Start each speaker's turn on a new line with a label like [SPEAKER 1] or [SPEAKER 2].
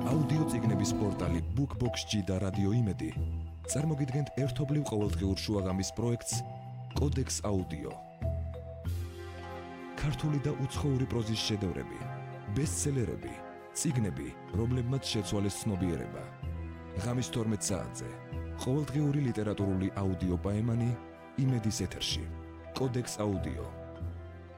[SPEAKER 1] აუდიო წიგნების პორტალი BookBox-ში და რადიო იმედი წარმოგიდგენთ ერთობლივ ყოველდღიურ შუაღამის პროექტს კოდექს აუდიო. ქართული და უცხოური პროზის შედევრები, ბესტსელერები, წიგნები, რომლებმაც შეცვალეს ცნობიერება. ღამის 12 საათზე ყოველდღიური ლიტერატურული აუდიო პაემანი იმედის ეთერში. კოდექს აუდიო.